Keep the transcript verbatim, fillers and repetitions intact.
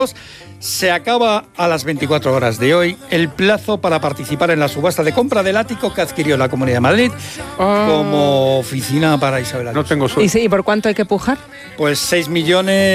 Se acaba a las veinticuatro horas de hoy el plazo para participar en la subasta de compra del ático que adquirió la Comunidad de Madrid Ah. como oficina para Isabel Ayuso. No tengo suerte. ¿Y, sí, ¿Y por cuánto hay que pujar? Pues seis millones